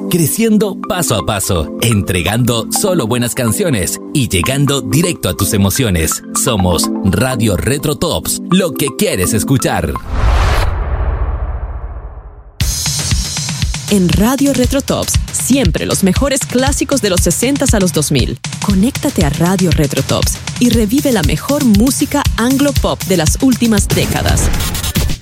creciendo paso a paso, entregando solo buenas canciones y llegando directo a tus emociones. Somos Radio Retro Tops, lo que quieres escuchar. En Radio Retro Tops, siempre los mejores clásicos de los 60s a los 2000. Conéctate a Radio Retro Tops y revive la mejor música anglo-pop de las últimas décadas.